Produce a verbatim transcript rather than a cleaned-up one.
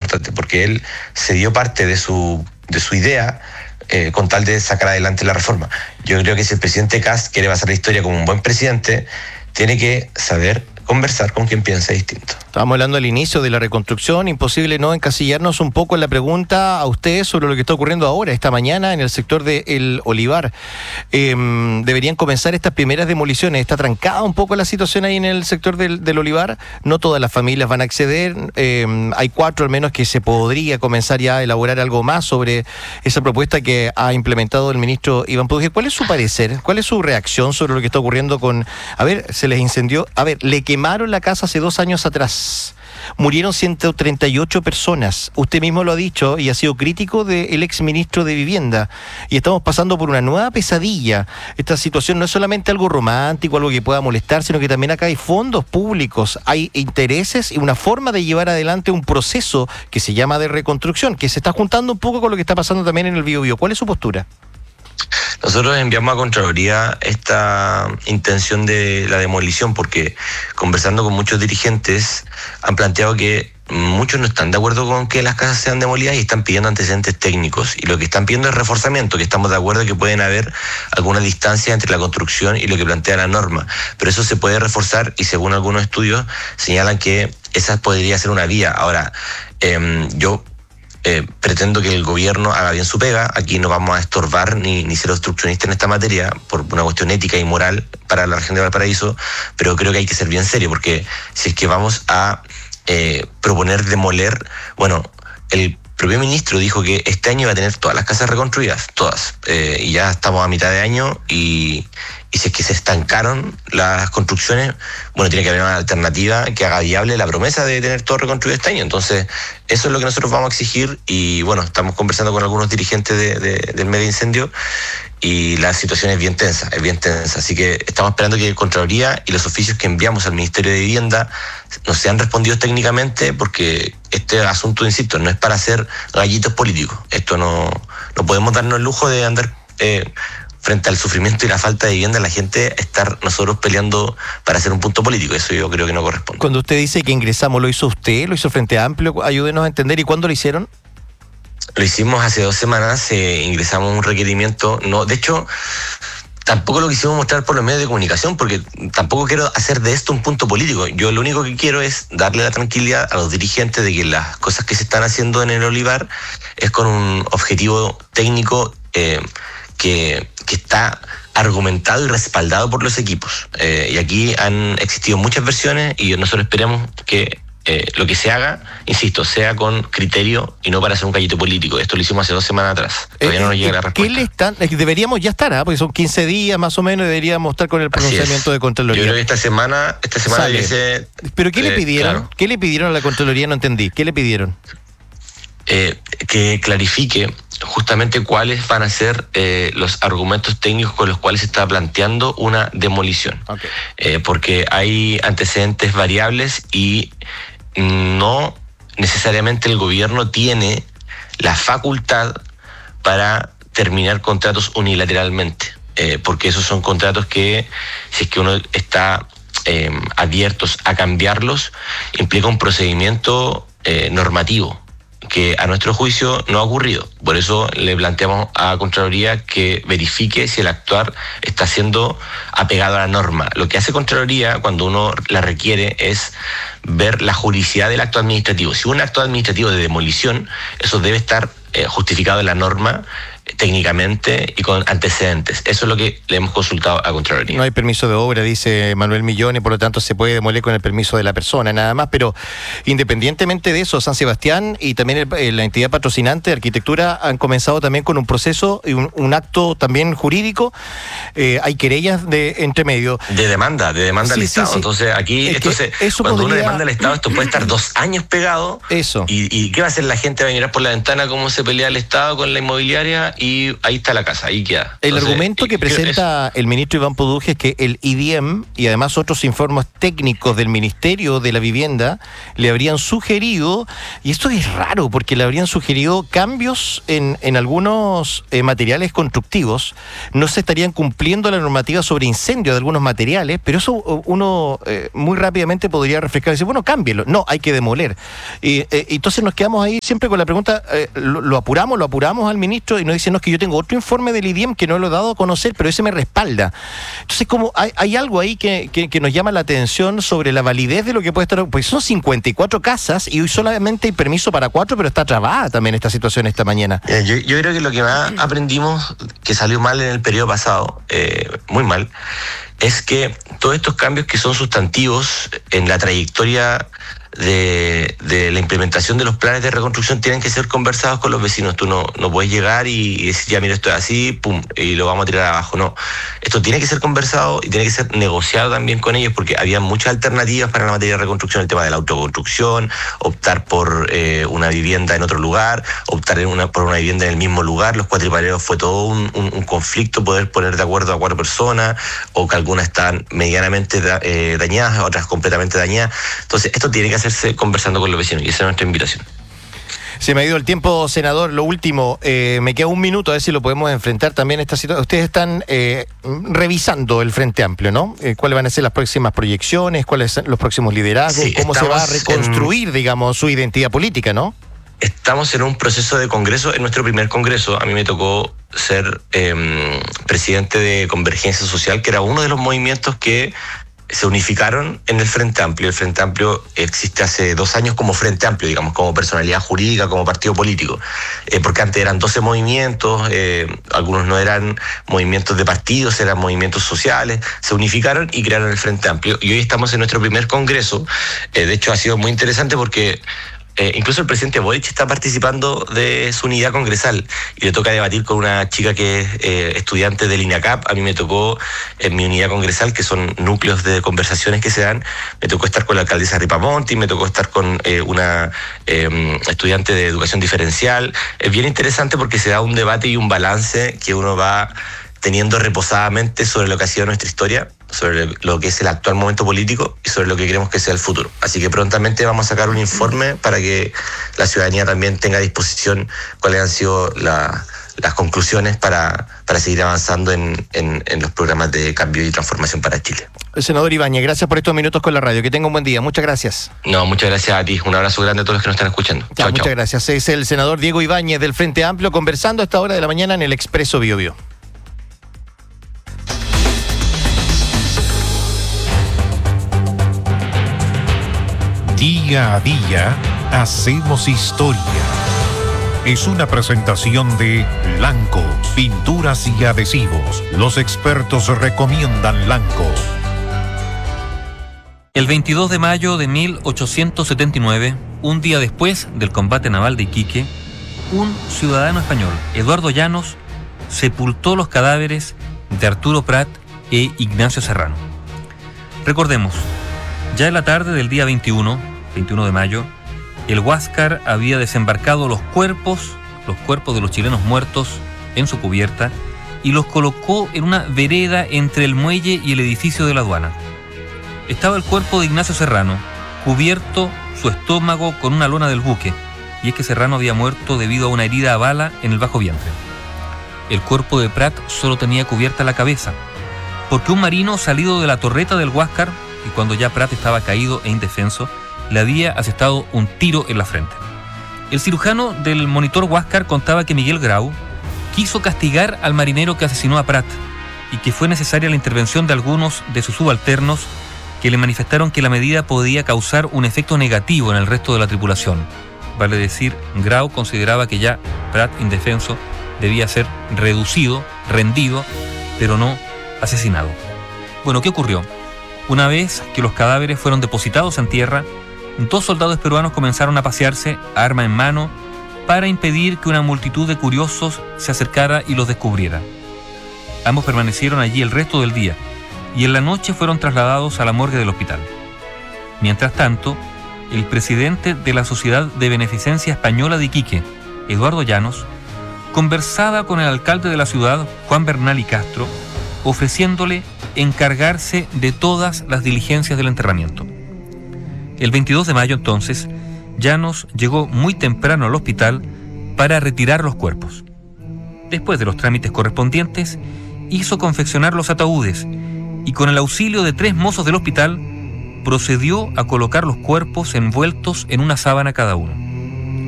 importante, porque él se dio parte de su, de su idea eh, con tal de sacar adelante la reforma. Yo creo que si el presidente Kast quiere pasar la historia como un buen presidente, tiene que saber conversar con quien piensa distinto. Estábamos hablando al inicio de la reconstrucción, imposible no encasillarnos un poco en la pregunta a ustedes sobre lo que está ocurriendo ahora, esta mañana, en el sector de El Olivar. Eh, deberían comenzar estas primeras demoliciones. Está trancada un poco la situación ahí en el sector del, del Olivar. No todas las familias van a acceder. Eh, hay cuatro al menos que se podría comenzar ya a elaborar algo más sobre esa propuesta que ha implementado el ministro Iván Produje. ¿Cuál es su parecer? ¿Cuál es su reacción sobre lo que está ocurriendo con... A ver, se les incendió... A ver, le quemaron la casa hace dos años atrás. Murieron ciento treinta y ocho personas. Usted mismo lo ha dicho y ha sido crítico del exministro de Vivienda. Y estamos pasando por una nueva pesadilla. Esta situación no es solamente algo romántico, algo que pueda molestar, sino que también acá hay fondos públicos, hay intereses y una forma de llevar adelante un proceso que se llama de reconstrucción, que se está juntando un poco con lo que está pasando también en el Biobío. ¿Cuál es su postura? Nosotros enviamos a Contraloría esta intención de la demolición porque, conversando con muchos dirigentes, han planteado que muchos no están de acuerdo con que las casas sean demolidas y están pidiendo antecedentes técnicos. Y lo que están pidiendo es reforzamiento, que estamos de acuerdo que pueden haber alguna distancia entre la construcción y lo que plantea la norma. Pero eso se puede reforzar y, según algunos estudios, señalan que esa podría ser una vía. Ahora, eh, yo... Eh, pretendo que el gobierno haga bien su pega. Aquí no vamos a estorbar ni, ni ser obstruccionistas en esta materia por una cuestión ética y moral para la región de Valparaíso, pero creo que hay que ser bien serio, porque si es que vamos a eh, proponer demoler, bueno, el propio ministro dijo que este año iba a tener todas las casas reconstruidas, todas, eh, y ya estamos a mitad de año y, y si es que se estancaron las construcciones, bueno, tiene que haber una alternativa que haga viable la promesa de tener todo reconstruido este año. Entonces, eso es lo que nosotros vamos a exigir y, bueno, estamos conversando con algunos dirigentes de, de, del medio incendio y la situación es bien tensa, es bien tensa. Así que estamos esperando que Contraloría y los oficios que enviamos al Ministerio de Vivienda nos sean respondidos técnicamente, porque este asunto, insisto, no es para hacer gallitos políticos. Esto no, no podemos darnos el lujo de andar... Eh, frente al sufrimiento y la falta de vivienda de la gente, estar nosotros peleando para hacer un punto político. Eso yo creo que no corresponde. Cuando usted dice que ingresamos, ¿lo hizo usted? ¿Lo hizo Frente Amplio? Ayúdenos a entender. ¿Y cuándo lo hicieron? Lo hicimos hace dos semanas, eh, ingresamos un requerimiento. No, de hecho, tampoco lo quisimos mostrar por los medios de comunicación, porque tampoco quiero hacer de esto un punto político. Yo lo único que quiero es darle la tranquilidad a los dirigentes de que las cosas que se están haciendo en el Olivar es con un objetivo técnico eh, que, que está argumentado y respaldado por los equipos. Eh, y aquí han existido muchas versiones y nosotros esperemos que eh, lo que se haga, insisto, sea con criterio y no para hacer un gallito político. Esto lo hicimos hace dos semanas atrás. Todavía eh, no nos llega la respuesta. ¿Qué le están? Deberíamos ya estar, ¿eh? Porque son quince días más o menos, deberíamos estar con el pronunciamiento de Contraloría. Yo creo que esta semana, esta semana dice... ¿Pero qué eh, le pidieron? Claro. ¿Qué le pidieron a la Contraloría? No entendí. ¿Qué le pidieron? Eh, que clarifique justamente cuáles van a ser eh, los argumentos técnicos con los cuales se está planteando una demolición. Okay. Eh, porque hay antecedentes variables y no necesariamente el gobierno tiene la facultad para terminar contratos unilateralmente, eh, porque esos son contratos que, si es que uno está eh, abiertos a cambiarlos, implica un procedimiento eh, normativo que a nuestro juicio no ha ocurrido. Por eso le planteamos a Contraloría que verifique si el actuar está siendo apegado a la norma. Lo que hace Contraloría cuando uno la requiere es ver la juridicidad del acto administrativo. Si un acto administrativo de demolición, eso debe estar eh, justificado en la norma, técnicamente y con antecedentes. Eso es lo que le hemos consultado a Contraloría. No hay permiso de obra, dice Manuel Millón, y por lo tanto se puede demoler con el permiso de la persona, nada más. Pero independientemente de eso, San Sebastián y también el, la entidad patrocinante de arquitectura han comenzado también con un proceso y un, un acto también jurídico. Eh, hay querellas de entre medio. De demanda, de demanda sí, al Estado. Sí, sí. Entonces aquí, esto se, cuando podría... uno demanda al Estado, esto puede estar dos años pegado. Eso. Y, y ¿qué va a hacer la gente? Va a mirar por la ventana cómo se pelea el Estado con la inmobiliaria y ahí está la casa, ahí queda. El Entonces, argumento que presenta es... el ministro Iván Poduje es que el I D E M y además otros informes técnicos del Ministerio de la Vivienda le habrían sugerido, y esto es raro porque le habrían sugerido cambios en, en algunos eh, materiales constructivos, no se estarían cumpliendo la normativa sobre incendio de algunos materiales, pero eso uno eh, muy rápidamente podría refrescar y decir, bueno, cámbielo, no, hay que demoler. Y eh, entonces nos quedamos ahí siempre con la pregunta, eh, lo, lo apuramos, lo apuramos al ministro y nos dicen, no, es que yo tengo otro informe del I D E M que no lo he dado a conocer, pero ese me respalda. Entonces, como hay, hay algo ahí que, que, que nos llama la atención sobre la validez de lo que puede estar, pues son cincuenta y cuatro casas y hoy solamente hay permiso para cuatro, pero está trabada también esta situación esta mañana. Eh, yo, yo creo que lo que más aprendimos, que salió mal en el periodo pasado, eh, muy mal, es que todos estos cambios que son sustantivos en la trayectoria de, de la implementación de los planes de reconstrucción tienen que ser conversados con los vecinos. Tú no, no puedes llegar y, y decir, ya mira, esto es así, pum, y lo vamos a tirar abajo. No, esto tiene que ser conversado y tiene que ser negociado también con ellos, porque había muchas alternativas para la materia de reconstrucción, el tema de la autoconstrucción, optar por eh, una vivienda en otro lugar, optar en una, por una vivienda en el mismo lugar. Los cuatripaleros fue todo un, un, un conflicto poder poner de acuerdo a cuatro personas, o que algunas están medianamente da, eh, dañadas, otras completamente dañadas. Entonces, esto tiene que hacerse conversando con los vecinos y esa es nuestra invitación. Se me ha ido el tiempo, senador. Lo último, eh, me queda un minuto a ver si lo podemos enfrentar también esta situación. Ustedes están eh, revisando el Frente Amplio, ¿no? Eh, ¿Cuáles van a ser las próximas proyecciones? ¿Cuáles son los próximos liderazgos? Sí, ¿cómo se va a reconstruir, en... digamos, su identidad política, no? Estamos en un proceso de congreso, en nuestro primer congreso. A mí me tocó ser eh, presidente de Convergencia Social, que era uno de los movimientos que se unificaron en el Frente Amplio. El Frente Amplio existe hace dos años como Frente Amplio, digamos, como personalidad jurídica, como partido político, eh, porque antes eran doce movimientos, eh, algunos no eran movimientos de partidos, eran movimientos sociales, se unificaron y crearon el Frente Amplio, y hoy estamos en nuestro primer congreso. Eh, de hecho ha sido muy interesante porque Eh, incluso el presidente Boric está participando de su unidad congresal y le toca debatir con una chica que es eh, estudiante del INACAP. A mí me tocó en mi unidad congresal, que son núcleos de conversaciones que se dan, me tocó estar con la alcaldesa Ripamonti, me tocó estar con eh, una eh, estudiante de educación diferencial. Es bien interesante porque se da un debate y un balance que uno va teniendo reposadamente sobre lo que ha sido nuestra historia, sobre lo que es el actual momento político y sobre lo que queremos que sea el futuro. Así que prontamente vamos a sacar un informe para que la ciudadanía también tenga a disposición cuáles han sido la, las conclusiones para, para seguir avanzando en, en, en los programas de cambio y transformación para Chile. El senador Ibáñez, gracias por estos minutos con la radio. Que tenga un buen día. Muchas gracias. No, muchas gracias a ti. Un abrazo grande a todos los que nos están escuchando. Ya, chau, muchas chau. gracias. Es el senador Diego Ibáñez del Frente Amplio conversando a esta hora de la mañana en el Expreso Bio Bio. Día a día hacemos historia. Es una presentación de Lanco, pinturas y adhesivos. Los expertos recomiendan Lanco. El veintidós de mayo de mil ochocientos setenta y nueve, un día después del combate naval de Iquique, un ciudadano español, Eduardo Llanos, sepultó los cadáveres de Arturo Prat e Ignacio Serrano. Recordemos, ya en la tarde del día veintiuno de mayo, el Huáscar había desembarcado los cuerpos, los cuerpos de los chilenos muertos en su cubierta y los colocó en una vereda entre el muelle y el edificio de la aduana. Estaba el cuerpo de Ignacio Serrano, cubierto su estómago con una lona del buque, y es que Serrano había muerto debido a una herida a bala en el bajo vientre. El cuerpo de Prat solo tenía cubierta la cabeza, porque un marino salido de la torreta del Huáscar, y cuando ya Prat estaba caído e indefenso, le había asestado un tiro en la frente. El cirujano del monitor Huáscar contaba que Miguel Grau quiso castigar al marinero que asesinó a Prat y que fue necesaria la intervención de algunos de sus subalternos que le manifestaron que la medida podía causar un efecto negativo en el resto de la tripulación. Vale decir, Grau consideraba que ya Prat, indefenso, debía ser reducido, rendido, pero no asesinado. Bueno, ¿qué ocurrió? Una vez que los cadáveres fueron depositados en tierra, dos soldados peruanos comenzaron a pasearse, arma en mano, para impedir que una multitud de curiosos se acercara y los descubriera. Ambos permanecieron allí el resto del día y en la noche fueron trasladados a la morgue del hospital. Mientras tanto, el presidente de la Sociedad de Beneficencia Española de Iquique, Eduardo Llanos, conversaba con el alcalde de la ciudad, Juan Bernal y Castro, ofreciéndole encargarse de todas las diligencias del enterramiento. El veintidós de mayo, entonces, Llanos llegó muy temprano al hospital para retirar los cuerpos. Después de los trámites correspondientes, hizo confeccionar los ataúdes y con el auxilio de tres mozos del hospital procedió a colocar los cuerpos envueltos en una sábana cada uno.